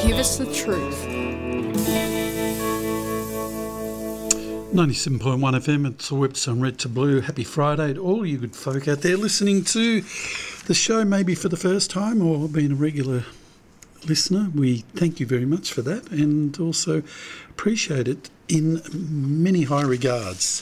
Give us the truth. 97.1 FM, it's all whips on Red to Blue. Happy Friday to all you good folk out there listening to the show, maybe for the first time or being a regular listener. We thank you very much for that and also appreciate it in many high regards.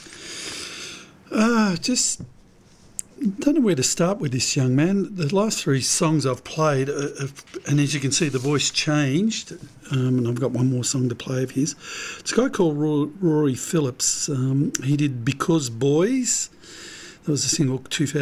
Just don't know where to start with this young man. The last three songs I've played, and as you can see, the voice changed, and I've got one more song to play of his. It's a guy called Rory Phillips. He did Because Boys. That was a single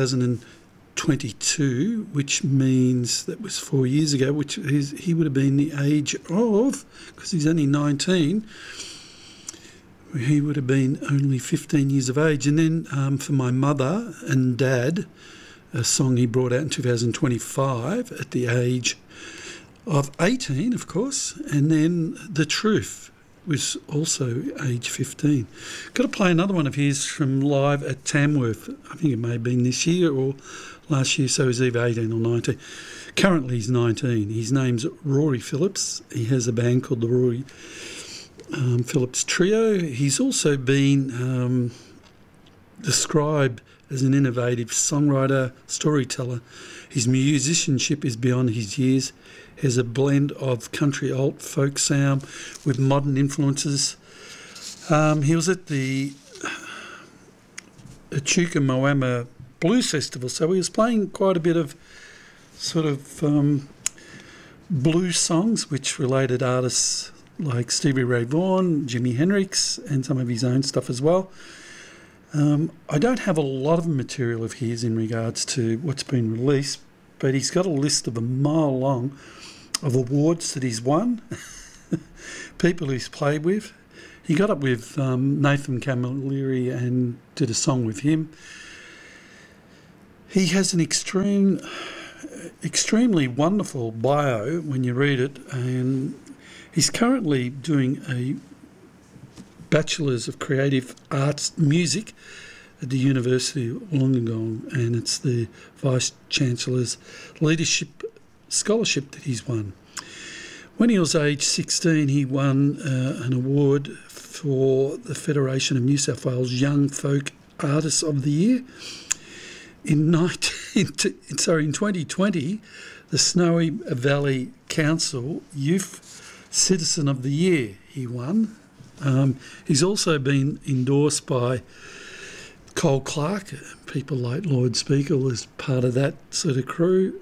2022, which means that was 4 years ago, which he would have been the age of, because he's only 19, he would have been only 15 years of age. And then for My Mother and Dad, a song he brought out in 2025 at the age of 18, of course. And then The Truth was also age 15. Got to play another one of his from live at Tamworth. I think it may have been this year or last year, so he's either 18 or 19. Currently he's 19. His name's Rory Phillips. He has a band called the Rory Phillips Trio. He's also been described as an innovative songwriter, storyteller. His musicianship is beyond his years. He has a blend of country alt folk sound with modern influences. He was at the Echuca Moama Blues Festival, so he was playing quite a bit of sort of blues songs which related artists like Stevie Ray Vaughan, Jimi Hendrix, and some of his own stuff as well. I don't have a lot of material of his in regards to what's been released, but he's got a list of a mile long of awards that he's won, people he's played with. He got up with Nathan Camilleri and did a song with him. He has an extremely wonderful bio when you read it, and he's currently doing a Bachelor's of Creative Arts Music at the University of Wollongong, and it's the Vice-Chancellor's Leadership Scholarship that he's won. When he was age 16, he won an award for the Federation of New South Wales Young Folk Artists of the Year. In 2020, the Snowy Valley Council Youth Citizen of the Year he won. He's also been endorsed by Cole Clark, people like Lloyd Speakle as part of that sort of crew.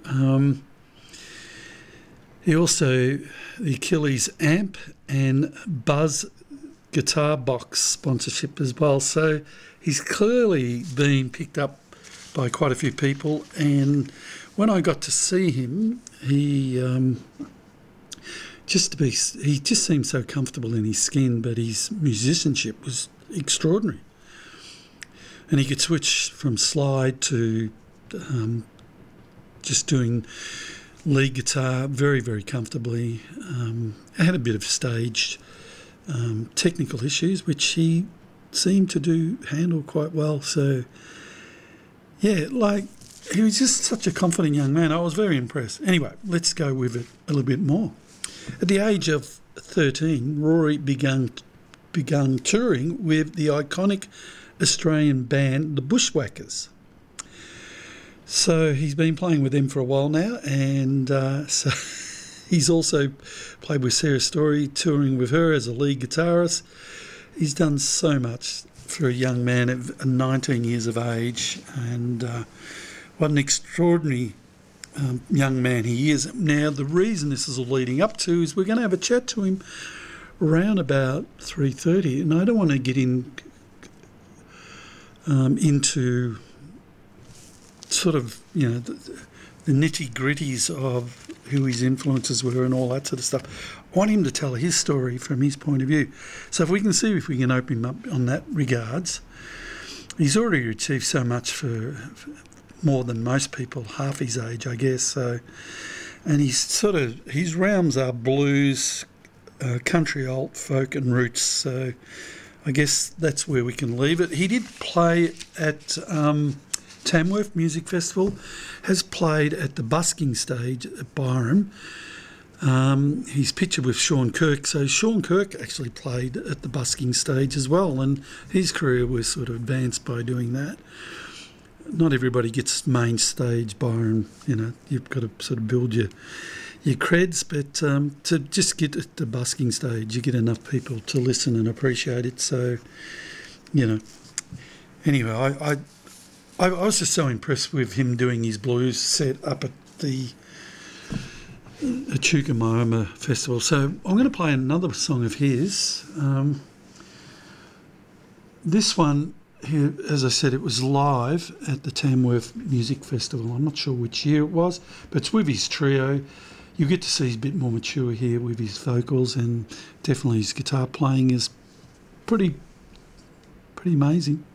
He also, the Achilles Amp and Buzz Guitar Box sponsorship as well. So he's clearly been picked up by quite a few people. And when I got to see him, he just seemed so comfortable in his skin, but his musicianship was extraordinary. And he could switch from slide to just doing lead guitar very, very comfortably. I had a bit of staged technical issues, which he seemed to handle quite well. So, yeah, he was just such a confident young man. I was very impressed. Anyway, let's go with it a little bit more. At the age of 13, Rory began touring with the iconic Australian band, the Bushwhackers. So he's been playing with them for a while now, and so he's also played with Sarah Story, touring with her as a lead guitarist. He's done so much for a young man at 19 years of age, and what an extraordinary young man he is. Now, the reason this is all leading up to is we're going to have a chat to him around about 3:30, and I don't want to get into sort of, the nitty-gritties of who his influences were and all that sort of stuff. I want him to tell his story from his point of view. So if we can see if we can open him up on that regards. He's already achieved so much for more than most people, half his age, I guess. So, and his realms are blues, country, alt, folk and roots. So I guess that's where we can leave it. He did play at Tamworth Music Festival, has played at the busking stage at Byron. He's pictured with Sean Kirk. So Sean Kirk actually played at the busking stage as well, and his career was sort of advanced by doing that. Not everybody gets main stage, Byron. You know, you've got to sort of build your creds, but to just get at the busking stage, you get enough people to listen and appreciate it. So, you know, anyway, I was just so impressed with him doing his blues set up at the Chuka Festival. So I'm going to play another song of his. This one here, as I said, it was live at the Tamworth Music Festival. I'm not sure which year it was, but it's with his trio. You get to see he's a bit more mature here with his vocals, and definitely his guitar playing is pretty amazing.